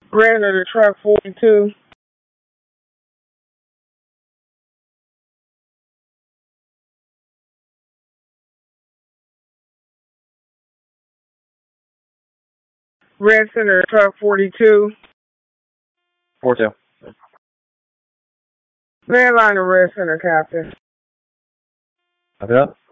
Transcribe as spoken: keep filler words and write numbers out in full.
Red Center truck forty-two. Red Center truck forty-two. four two. Landliner Red Center, Captain. Copy that.